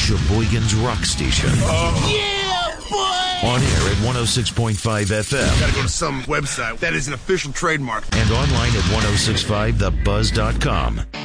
Sheboygan's rock station. Yeah, boy! On air at 106.5 FM. Gotta go to some website that is an official trademark. And online at 1065thebuzz.com.